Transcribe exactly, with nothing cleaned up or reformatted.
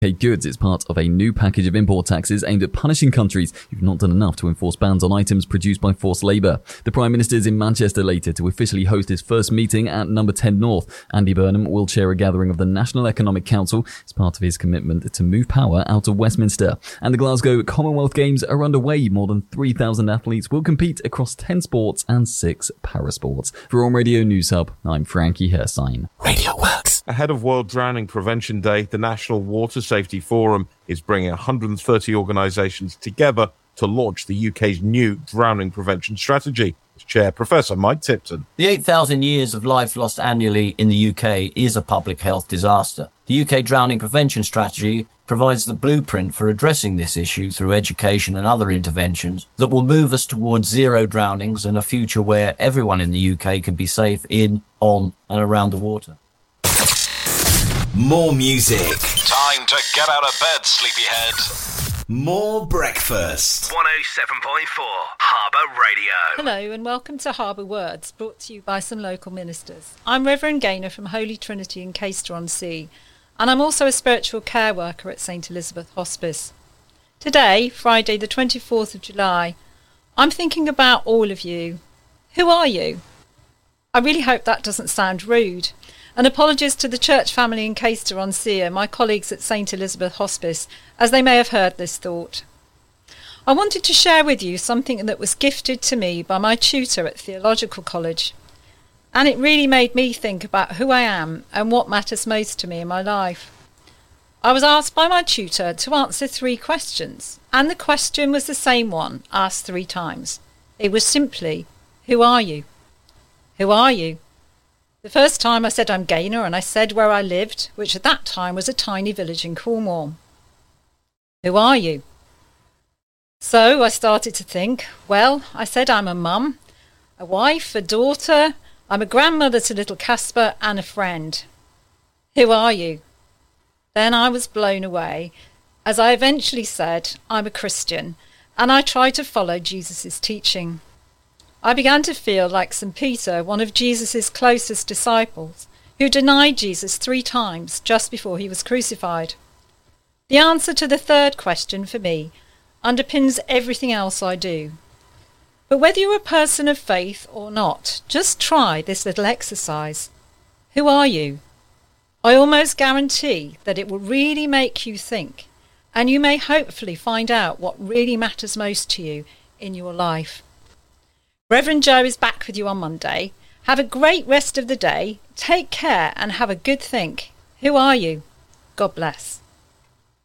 U K goods is part of a new package of import taxes aimed at punishing countries who've not done enough to enforce bans on items produced by forced labour. The Prime Minister is in Manchester later to officially host his first meeting at Number ten North. Andy Burnham will chair a gathering of the National Economic Council as part of his commitment to move power out of Westminster. And the Glasgow Commonwealth Games are underway. More than three thousand athletes will compete across ten sports and six parasports. For On Radio News Hub, I'm Frankie Hersign. Radio Works. Ahead of World Drowning Prevention Day, the National Water Safety Forum is bringing one hundred thirty organisations together to launch the U K's new drowning prevention strategy. Its chair, Professor Mike Tipton. The eight thousand years of life lost annually in the U K is a public health disaster. The U K Drowning Prevention Strategy provides the blueprint for addressing this issue through education and other interventions that will move us towards zero drownings and a future where everyone in the U K can be safe in, on and around the water. More music. Time to get out of bed, sleepyhead. More breakfast. one oh seven point four Harbour Radio. Hello and welcome to Harbour Words, brought to you by some local ministers. I'm Reverend Gaynor from Holy Trinity in Caister-on-Sea, and I'm also a spiritual care worker at Saint Elizabeth Hospice. Today, Friday the twenty-fourth of July, I'm thinking about all of you. Who are you? I really hope that doesn't sound rude. And apologies to the church family in Caister-on-Sea, my colleagues at Saint Elizabeth Hospice, as they may have heard this thought. I wanted to share with you something that was gifted to me by my tutor at Theological College. And it really made me think about who I am and what matters most to me in my life. I was asked by my tutor to answer three questions, and the question was the same one, asked three times. It was simply, who are you? Who are you? The first time I said I'm Gaynor, and I said where I lived, which at that time was a tiny village in Cornwall. Who are you? So I started to think. Well, I said I'm a mum, a wife, a daughter, I'm a grandmother to little Casper and a friend. Who are you? Then I was blown away, as I eventually said I'm a Christian, and I try to follow Jesus' teaching. I began to feel like Saint Peter, one of Jesus' closest disciples, who denied Jesus three times just before he was crucified. The answer to the third question for me underpins everything else I do. But whether you're a person of faith or not, just try this little exercise. Who are you? I almost guarantee that it will really make you think, and you may hopefully find out what really matters most to you in your life. Reverend Joe is back with you on Monday. Have a great rest of the day. Take care and have a good think. Who are you? God bless.